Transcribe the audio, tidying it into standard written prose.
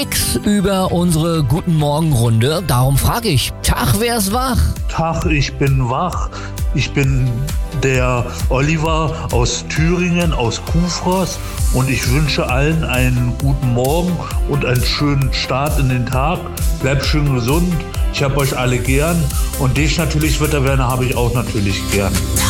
Nix über unsere Guten Morgen-Runde. Darum frage ich, Tag, wer ist wach? Tag, ich bin wach. Ich bin der Oliver aus Thüringen, aus Kufras, und ich wünsche allen einen guten Morgen und einen schönen Start in den Tag. Bleibt schön gesund. Ich habe euch alle gern und dich natürlich, Wetterwerner, habe ich auch natürlich gern.